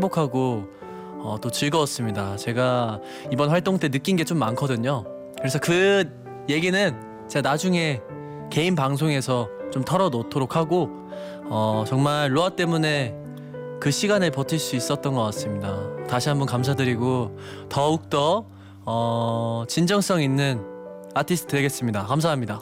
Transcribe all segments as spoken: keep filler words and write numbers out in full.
행복하고 어, 또 즐거웠습니다. 제가 이번 활동 때 느낀 게 좀 많거든요. 그래서 그 얘기는 제가 나중에 개인 방송에서 좀 털어놓도록 하고 어, 정말 로아 때문에 그 시간을 버틸 수 있었던 것 같습니다. 다시 한번 감사드리고 더욱더 어, 진정성 있는 아티스트 되겠습니다. 감사합니다.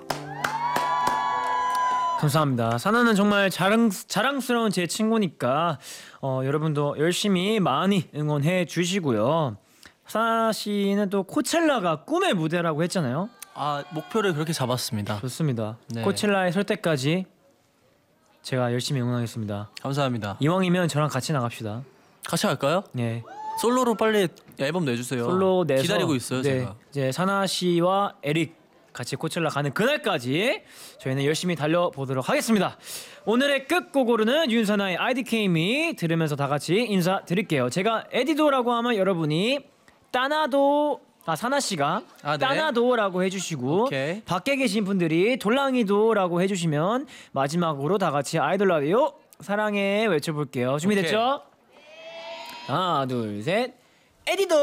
감사합니다. 사나는 정말 자랑, 자랑스러운 제 친구니까 어, 여러분도 열심히 많이 응원해 주시고요. 사나 씨는 또 코첼라가 꿈의 무대라고 했잖아요. 아, 목표를 그렇게 잡았습니다. 좋습니다. 네. 코첼라에 설 때까지 제가 열심히 응원하겠습니다. 감사합니다. 이왕이면 저랑 같이 나갑시다. 같이 할까요? 네. 솔로로 빨리 앨범 내주세요. 솔로 내서 기다리고 있어요. 네, 제가. 이제 사나 씨와 에릭 같이 코첼라 가는 그날까지 저희는 열심히 달려보도록 하겠습니다. 오늘의 끝곡으로는 윤사나의 아이디케이미 들으면서 다 같이 인사드릴게요. 제가 에디도라고 하면 여러분이 따나도 아 사나 씨가 아, 네. 따나도라고 해주시고 오케이. 밖에 계신 분들이 돌랑이도라고 해주시면 마지막으로 다 같이 아이돌 라디오 사랑해 외쳐볼게요. 준비됐죠? 하나 둘 셋 에디도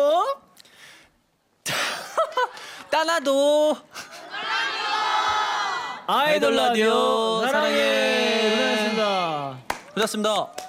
따나도 아이돌 라디오 사랑해. 사랑해. 고생하셨습니다. 고맙습니다.